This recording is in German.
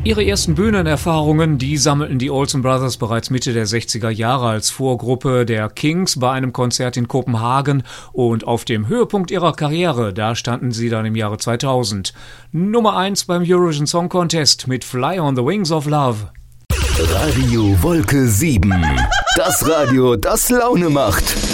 Ihre ersten Bühnenerfahrungen, die sammelten die Olsen Brothers bereits Mitte der 60er Jahre als Vorgruppe der Kings bei einem Konzert in Kopenhagen und auf dem Höhepunkt ihrer Karriere, da standen sie dann im Jahre 2000. Nummer 1 beim Eurovision Song Contest mit Fly on the Wings of Love. Radio Wolke 7. Das Radio, das Laune macht.